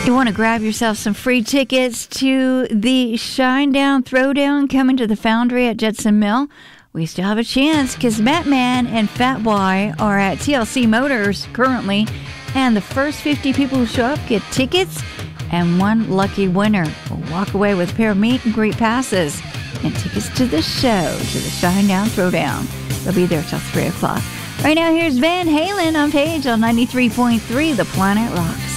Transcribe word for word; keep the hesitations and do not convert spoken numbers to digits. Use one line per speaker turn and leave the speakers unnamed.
You want to grab yourself some free tickets to the Shinedown Throwdown coming to the Foundry at Judson Mill? We still have a chance because Batman and Fat Boy are at T L C Motors currently, and the first fifty people who show up get tickets, and one lucky winner will walk away with a pair of meet and greet passes and tickets to the show, to the Shinedown Throwdown. They'll be there till three o'clock. Right now, here's Van Halen on Page on ninety-three point three The Planet Rocks.